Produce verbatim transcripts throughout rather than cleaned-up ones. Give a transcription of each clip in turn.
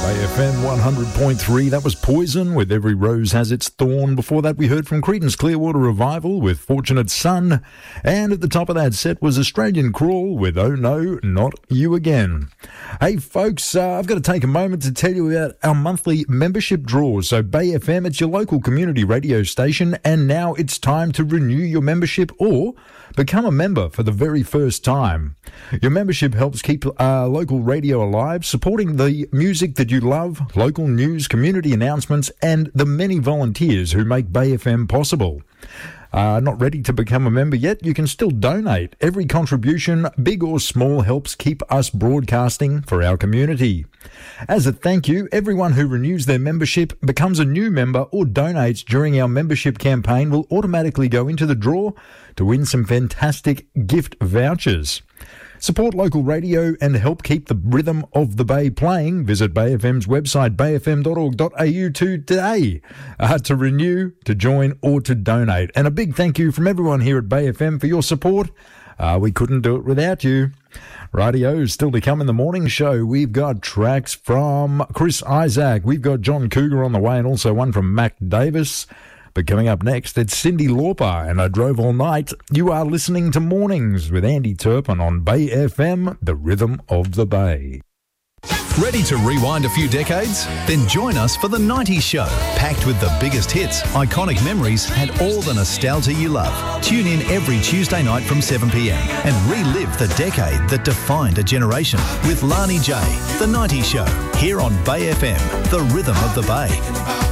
A F M one hundred point three, that was Poison with Every Rose Has Its Thorn. Before that, we heard from Creedence Clearwater Revival with Fortunate Son. And at the top of that set was Australian Crawl with Oh No, Not You Again. Hey folks, uh, I've got to take a moment to tell you about our monthly membership draws. So Bay F M, it's your local community radio station, and now it's time to renew your membership or become a member for the very first time. Your membership helps keep uh, local radio alive, supporting the music that you love, local news, community announcements, and the many volunteers who make Bay F M possible. Uh, not ready to become a member yet? You can still donate. Every contribution, big or small, helps keep us broadcasting for our community. As a thank you, everyone who renews their membership, becomes a new member, or donates during our membership campaign will automatically go into the draw to win some fantastic gift vouchers. Support local radio and help keep the rhythm of the Bay playing. Visit Bay F M's website, bay f m dot org dot a u today uh, to renew, to join, or to donate. And a big thank you from everyone here at Bay F M for your support. Uh, we couldn't do it without you. Radio still to come in the morning show. We've got tracks from Chris Isaac. We've got John Cougar on the way, and also one from Mac Davis. But coming up next, it's Cyndi Lauper and I Drove All Night. You are listening to Mornings with Andy Turpin on Bay F M, the rhythm of the Bay. Ready to rewind a few decades? Then join us for The nineties Show, packed with the biggest hits, iconic memories, and all the nostalgia you love. Tune in every Tuesday night from seven p m and relive the decade that defined a generation with Lani J. The nineties Show, here on Bay F M, the rhythm of the Bay.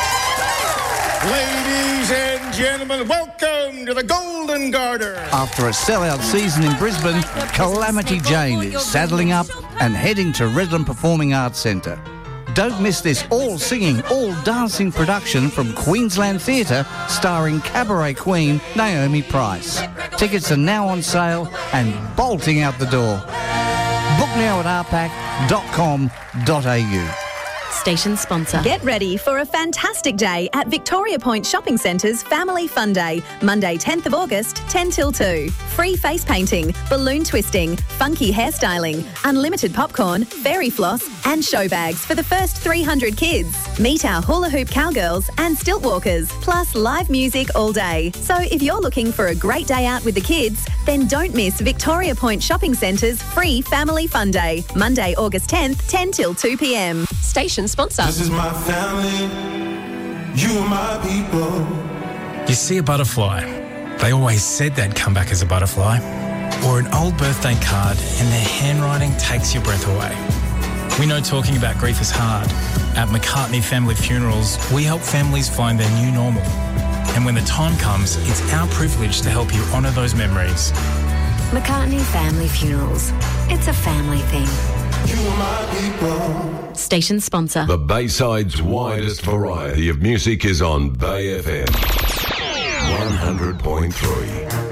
Ladies and gentlemen, welcome to the Golden Garter. After a sellout season in Brisbane, Calamity Jane is saddling up and heading to Redland Performing Arts Centre. Don't miss this all-singing, all-dancing production from Queensland Theatre starring cabaret queen Naomi Price. Tickets are now on sale and bolting out the door. Book now at r pac dot com dot a u. Station sponsor. Get ready for a fantastic day at Victoria Point Shopping Centre's Family Fun Day, Monday tenth of August, ten till two. Free face painting, balloon twisting, funky hairstyling, unlimited popcorn, fairy floss and show bags for the first three hundred kids. Meet our hula hoop cowgirls and stilt walkers, plus live music all day. So if you're looking for a great day out with the kids, then don't miss Victoria Point Shopping Centre's free Family Fun Day, Monday, August tenth, ten till two p m. Station sponsor. This is my family, you are my people. You see a butterfly, they always said they'd come back as a butterfly. Or an old birthday card and their handwriting takes your breath away. We know talking about grief is hard. At McCartney Family Funerals, we help families find their new normal. And when the time comes, it's our privilege to help you honour those memories. McCartney Family Funerals. It's a family thing. You are my people. Station sponsor. The Bayside's widest variety of music is on Bay F M one hundred point three.